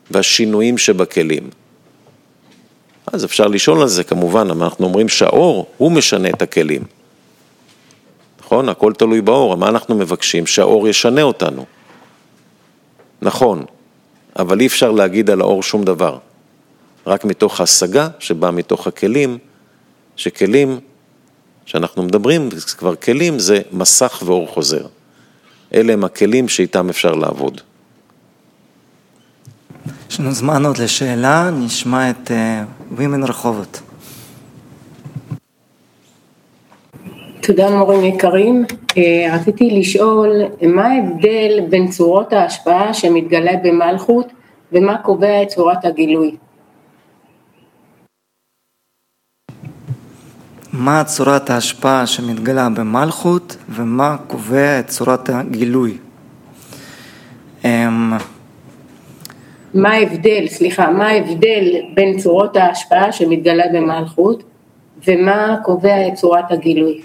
והשינויים שבכלים. אז אפשר לשאול על זה כמובן, אבל אנחנו אומרים שהאור הוא משנה את הכלים. נכון? הכל תלוי באור, מה אנחנו מבקשים? שהאור ישנה אותנו. נכון, אבל אי אפשר להגיד על האור שום דבר. רק מתוך ההשגה שבא מתוך הכלים, שכלים שאנחנו מדברים, כבר כלים זה מסך ואור חוזר. אלה הם הכלים שאיתם אפשר לעבוד. יש לנו זמן עוד לשאלה, נשמע את וימן רחובות. תודה מורים יקרים, רציתי לשאול מה ההבדל בין צורות ההשפעה שמתגלה במלכות ומה קובע את צורת הגילוי? מה צורת ההשפעה שמתגלה במלכות ומה קובע את צורת הגילוי? מה ההבדל בין צורות ההשפעה שמתגלה במלכות ומה קובע את צורת הגילוי?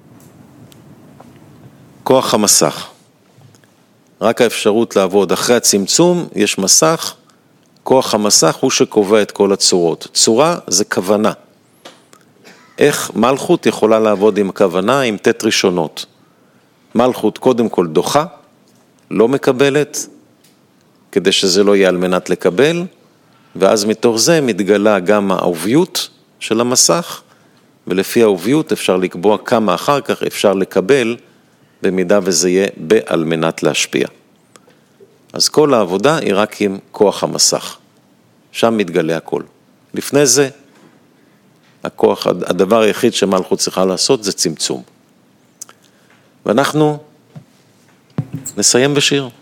כוח המסך. רק האפשרות לעבוד אחרי הצמצום, יש מסך, כוח המסך הוא שקובע את כל הצורות. צורה זה כוונה. איך מלכות יכולה לעבוד עם כוונה, עם תת ראשונות. מלכות קודם כל דוחה, לא מקבלת, כדי שזה לא יהיה על מנת לקבל, ואז מתוך זה מתגלה גם העוביות של המסך, ולפי העוביות אפשר לקבוע כמה אחר כך אפשר לקבל, במידה וזה יהיה על מנת להשפיע. אז כל העבודה היא רק עם כוח המסך. שם מתגלה הכל. לפני זה, הדבר היחיד שמלכות צריכה לעשות זה צמצום. ואנחנו נסיים בשיר.